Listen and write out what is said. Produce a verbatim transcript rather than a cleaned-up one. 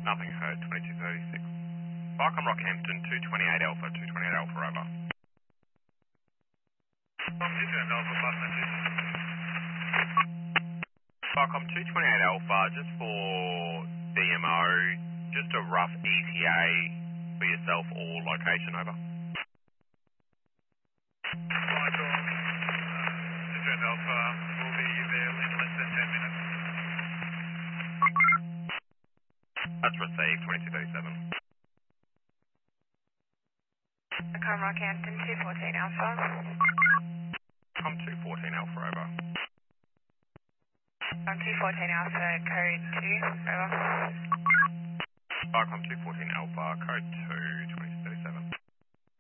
Nothing heard, twenty-two thirty-six. Barcom Rockhampton, two twenty-eight Alpha, two twenty-eight Alpha, over. Barcom two twenty-eight Alpha, just for D M O, just a rough E T A for yourself or location, over. Alpha will be there in less than ten minutes. That's received, twenty-two thirty-seven. Barcom Rockhampton, two fourteen Alpha. I'm two fourteen Alpha, over. I'm two fourteen Alpha, code two, over. Barcom two fourteen Alpha, code two.